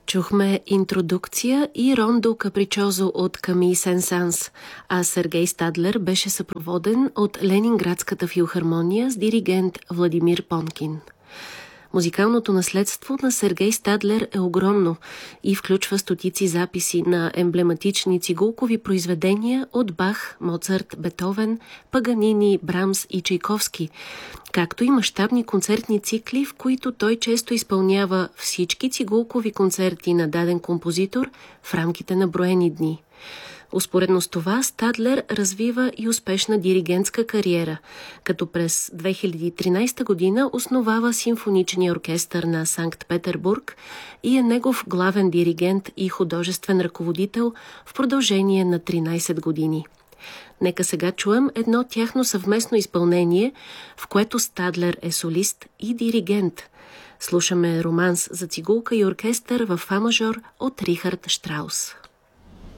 Чухме интродукция и рондо капричозо от Камий Сен-Санс, а Сергей Стадлер беше съпроводен от Ленинградската филхармония с диригент Владимир Понкин. Музикалното наследство на Сергей Стадлер е огромно и включва стотици записи на емблематични цигулкови произведения от Бах, Моцарт, Бетовен, Паганини, Брамс и Чайковски, както и мащабни концертни цикли, в които той често изпълнява всички цигулкови концерти на даден композитор в рамките на броени дни. Успоредно с това Стадлер развива и успешна диригентска кариера, като през 2013 година основава симфоничния оркестър на Санкт-Петербург и е негов главен диригент и художествен ръководител в продължение на 13 години. Нека сега чуем едно тяхно съвместно изпълнение, в което Стадлер е солист и диригент. Слушаме романс за цигулка и оркестър в фа мажор от Рихард Штраус.